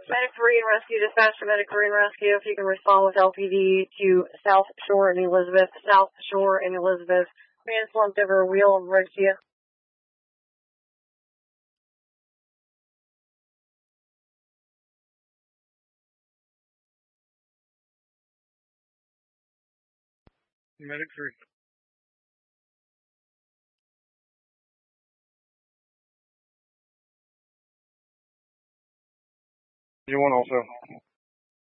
Medic 3 and Rescue Dispatch to Medic 3 and Rescue, if you can respond with LPD to South Shore and Elizabeth. South Shore and Elizabeth. Man slumped over a wheel and right to you. Medic 3. You want also.